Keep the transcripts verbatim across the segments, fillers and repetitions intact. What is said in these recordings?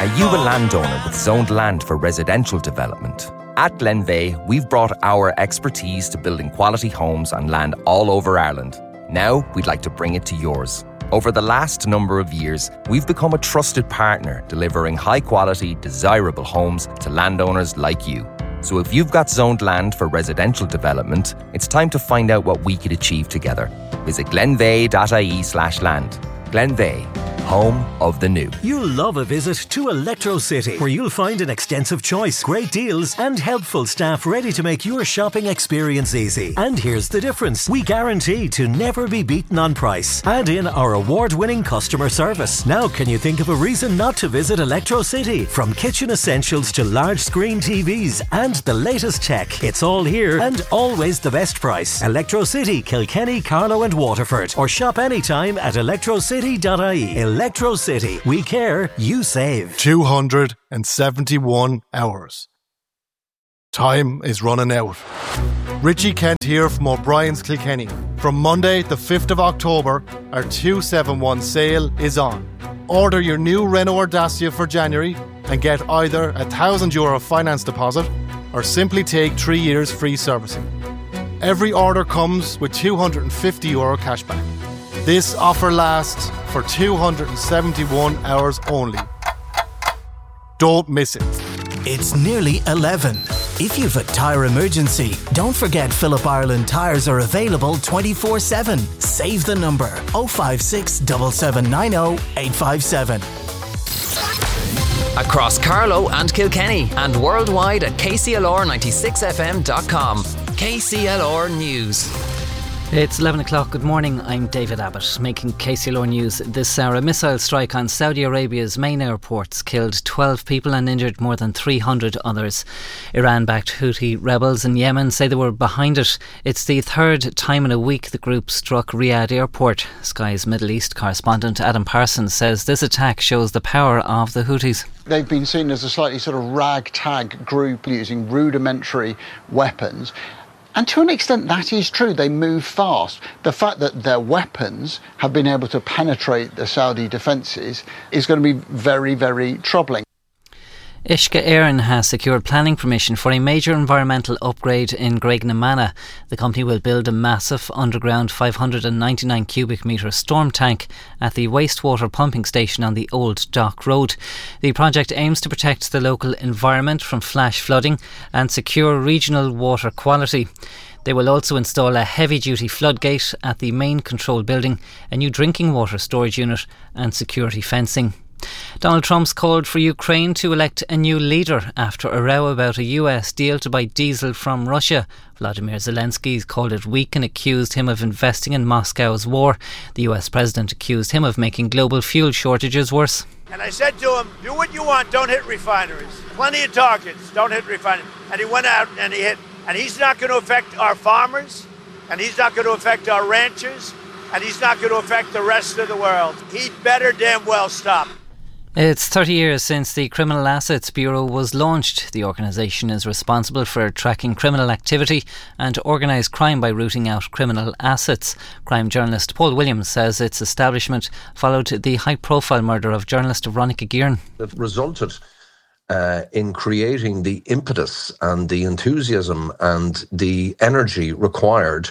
Are you a landowner with zoned land for residential development? At Glenveagh, we've brought our expertise to building quality homes on land all over Ireland. Now, we'd like to bring it to yours. Over the last number of years, we've become a trusted partner, delivering high-quality, desirable homes to landowners like you. So if you've got zoned land for residential development, it's time to find out what we could achieve together. Visit glenveagh.ie slash land. Glenveagh, home of the new. You'll love a visit to Electro City, where you'll find an extensive choice, great deals and helpful staff ready to make your shopping experience easy. And here's the difference. We guarantee to never be beaten on price. Add in our award-winning customer service. Now can you think of a reason not to visit Electro City? From kitchen essentials to large screen T Vs and the latest tech, it's all here and always the best price. Electro City, Kilkenny, Carlow and Waterford. Or shop anytime at electro city dot I E. Electro City. We care, you save. two hundred seventy-one hours. Time is running out. Richie Kent here from O'Brien's Kilkenny. From Monday the fifth of October, our two seventy-one sale is on. Order your new Renault Dacia for January and get either a one thousand euro finance deposit or simply take three years free servicing. Every order comes with two hundred fifty euro cashback. This offer lasts for two hundred seventy-one hours only. Don't miss it. It's nearly eleven. If you've a tyre emergency, don't forget Phillip Ireland tyres are available twenty-four seven. Save the number oh five six, seven seven nine oh, eight five seven. Across Carlow and Kilkenny and worldwide at k c l r ninety-six f m dot com. K C L R News. It's eleven o'clock. Good morning. I'm David Abbott, making K C L R News this hour. A missile strike on Saudi Arabia's main airports killed twelve people and injured more than three hundred others. Iran-backed Houthi rebels in Yemen say they were behind it. It's the third time in a week the group struck Riyadh Airport. Sky's Middle East correspondent Adam Parsons says this attack shows the power of the Houthis. They've been seen as a slightly sort of ragtag group using rudimentary weapons. And to an extent, that is true. They move fast. The fact that their weapons have been able to penetrate the Saudi defences is going to be very, very troubling. Ishka Éireann has secured planning permission for a major environmental upgrade in Graignamanagh. The company will build a massive underground five hundred ninety-nine cubic metre storm tank at the wastewater pumping station on the Old Dock Road. The project aims to protect the local environment from flash flooding and secure regional water quality. They will also install a heavy-duty floodgate at the main control building, a new drinking water storage unit and security fencing. Donald Trump's called for Ukraine to elect a new leader after a row about a U S deal to buy diesel from Russia. Vladimir Zelensky called it weak and accused him of investing in Moscow's war. The U S president accused him of making global fuel shortages worse. And I said to him, do what you want, don't hit refineries. Plenty of targets, don't hit refineries. And he went out and he hit. And he's not going to affect our farmers, and he's not going to affect our ranchers, and he's not going to affect the rest of the world. He'd better damn well stop. It's thirty years since the Criminal Assets Bureau was launched. The organisation is responsible for tracking criminal activity and organised crime by rooting out criminal assets. Crime journalist Paul Williams says its establishment followed the high-profile murder of journalist Veronica Guerin. It resulted uh, in creating the impetus and the enthusiasm and the energy required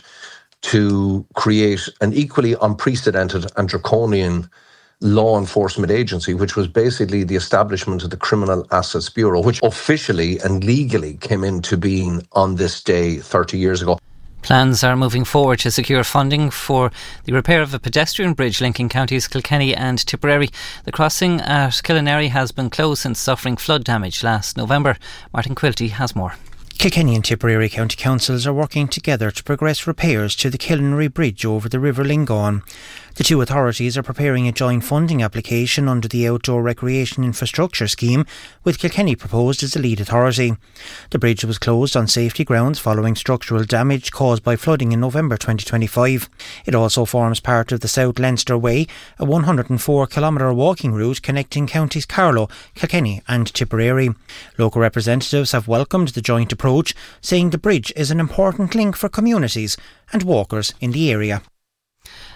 to create an equally unprecedented and draconian law enforcement agency, which was basically the establishment of the Criminal Assets Bureau, which officially and legally came into being on this day thirty years ago. Plans are moving forward to secure funding for the repair of a pedestrian bridge linking counties Kilkenny and Tipperary. The crossing at Killinary has been closed since suffering flood damage last November. Martin Quilty has more. Kilkenny and Tipperary County Councils are working together to progress repairs to the Killinary Bridge over the River Lingaun. The two authorities are preparing a joint funding application under the Outdoor Recreation Infrastructure Scheme, with Kilkenny proposed as the lead authority. The bridge was closed on safety grounds following structural damage caused by flooding in November twenty twenty-five. It also forms part of the South Leinster Way, a one hundred four kilometre walking route connecting counties Carlow, Kilkenny and Tipperary. Local representatives have welcomed the joint approach, saying the bridge is an important link for communities and walkers in the area.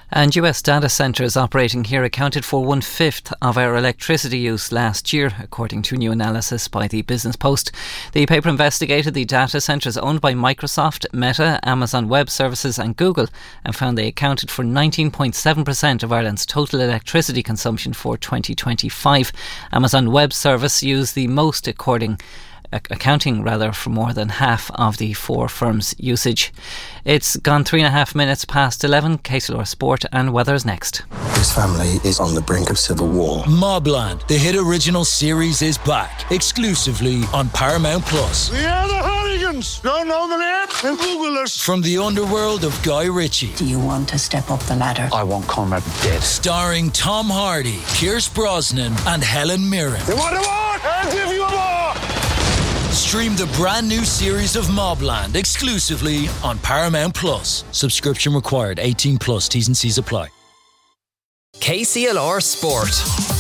And U S data centres operating here accounted for one-fifth of our electricity use last year, according to new analysis by the Business Post. The paper investigated the data centres owned by Microsoft, Meta, Amazon Web Services and Google and found they accounted for nineteen point seven percent of Ireland's total electricity consumption for twenty twenty-five. Amazon Web Service used the most, according accounting rather for more than half of the four firms' usage. It's gone three and a half minutes past eleven. K C L R Sport and weather's next. This family is on the brink of civil war. Mobland, the hit original series, is back exclusively on Paramount Plus. We are the Hooligans. Don't know the name? And Google us. From the underworld of Guy Ritchie. Do you want to step up the ladder? I want Conrad dead. Starring Tom Hardy, Pierce Brosnan and Helen Mirren. You want a war? I'll give you a war. Stream the brand new series of Mobland exclusively on Paramount Plus. Subscription required. eighteen plus. T's and C's apply. K C L R Sport.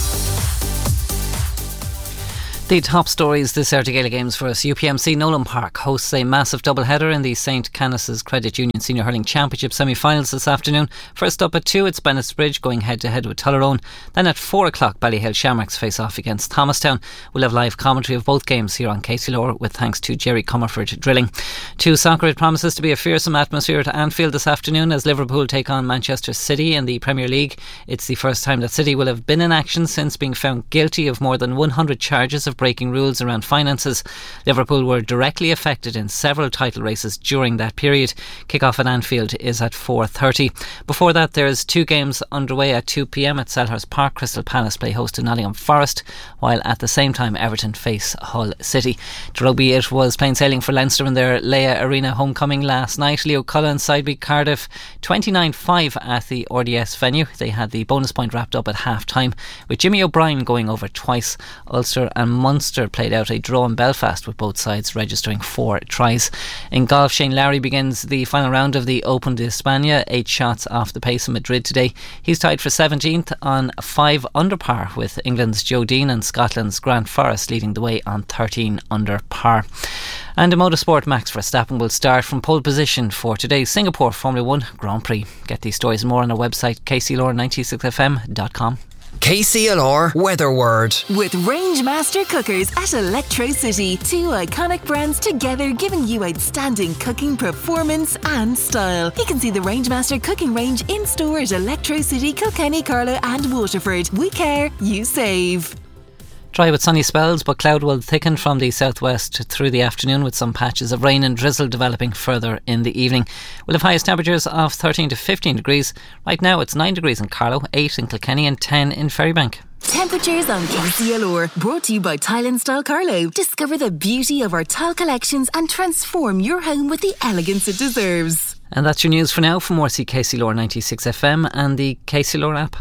The top stories this Saturday Gaelic Games for us. U P M C Nolan Park hosts a massive doubleheader in the Saint Canice's Credit Union Senior Hurling Championship semi-finals this afternoon. First up at two, it's Bennett's Bridge going head-to-head with Tullaroan. Then at four o'clock, Ballyhale Shamrocks face off against Thomastown. We'll have live commentary of both games here on K C L R with thanks to Jerry Comerford Drilling. To soccer, it promises to be a fearsome atmosphere at Anfield this afternoon as Liverpool take on Manchester City in the Premier League. It's the first time that City will have been in action since being found guilty of more than one hundred charges of breaking rules around finances. Liverpool were directly affected in several title races during that period. Kick-off at Anfield is at four thirty. Before that, there's two games underway at two p.m. at Selhurst Park. Crystal Palace play host to Nottingham Forest, while at the same time Everton face Hull City. To rugby, it was plain sailing for Leinster in their Leia Arena homecoming last night. Leo Cullen side beat Cardiff twenty-nine five at the R D S venue. They had the bonus point wrapped up at half time, with Jimmy O'Brien going over twice. Ulster and Munster played out a draw in Belfast, with both sides registering four tries. In golf, Shane Lowry begins the final round of the Open de España, eight shots off the pace in Madrid today. He's tied for seventeenth on five under par, with England's Joe Dean and Scotland's Grant Forrest leading the way on thirteen under par. And in motorsport, Max Verstappen will start from pole position for today's Singapore Formula one Grand Prix. Get these stories and more on our website k c l r ninety-six f m dot com. K C L R Weather Word. With Rangemaster Cookers at Electro City. Two iconic brands together, giving you outstanding cooking performance and style. You can see the Rangemaster cooking range in store at Electro City, Kilkenny, Carlow and Waterford. We care, you save. Dry with sunny spells, but cloud will thicken from the southwest through the afternoon, with some patches of rain and drizzle developing further in the evening. We'll have highest temperatures of thirteen to fifteen degrees. Right now it's nine degrees in Carlow, eight in Kilkenny and ten in Ferrybank. Temperatures on K C L R, brought to you by Tile and Style Carlow. Discover the beauty of our tile collections and transform your home with the elegance it deserves. And that's your news for now. For more, see K C L R ninety-six F M and the K C L R app.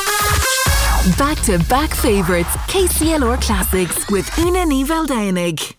Back to back favourites, K C L R Classics with Una Ní Bhealdánaigh.